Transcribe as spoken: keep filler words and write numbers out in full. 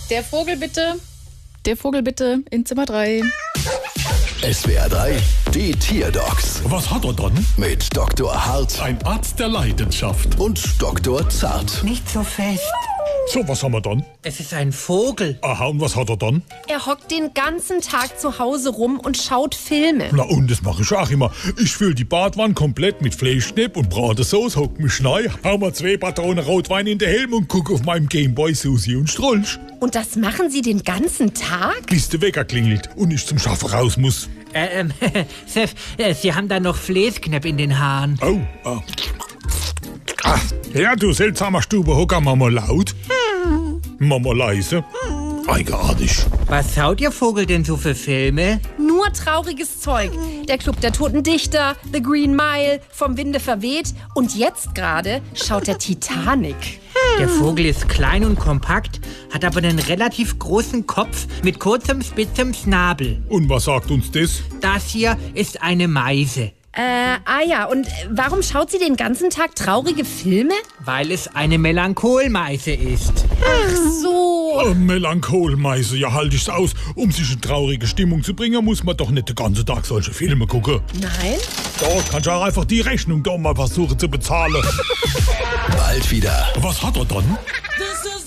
Der Vogel bitte. Der Vogel bitte in Zimmer drei. S W R drei, die Tierdocs Was hat er dann? mit Doktor Hart Ein Arzt der Leidenschaft. und Doktor Zart. Nicht so fest. So, was haben wir dann? Es ist ein Vogel. Aha, und was hat er dann? Er hockt den ganzen Tag zu Hause rum und schaut Filme. Na und, das mache ich auch immer. Ich fülle die Badwanne komplett mit Fleischknepp und Bratensauce, hock mich schnei, hau mir zwei Patronen Rotwein in den Helm und guck auf meinem Gameboy Susi und Strolch. Und das machen Sie den ganzen Tag? Bis der Wecker klingelt und ich zum Schaffen raus muss. Äh, ähm, Chef, äh, Sie haben da noch Fleesknepp in den Haaren. Oh, ah. Ah, ja, du seltsamer Stubenhocker, Mama laut. Mama leise. Eigenartig. Was schaut Ihr Vogel denn so für Filme? Nur trauriges Zeug. Der Club der Toten Dichter, The Green Mile, Vom Winde verweht. Und jetzt gerade schaut der Titanic. Der Vogel ist klein und kompakt, hat aber einen relativ großen Kopf mit kurzem, spitzem Schnabel. Und was sagt uns das? Das hier ist eine Meise, Äh, ah ja, und warum schaut sie den ganzen Tag traurige Filme? weil es eine Melancholmeise ist. Ach so. Äh, Melancholmeise, ja halt ich's aus. Um sich in traurige Stimmung zu bringen, muss man doch nicht den ganzen Tag solche Filme gucken. Nein? Da kannst du auch einfach die Rechnung da mal versuchen zu bezahlen. Bald wieder. Was hat er dann? This is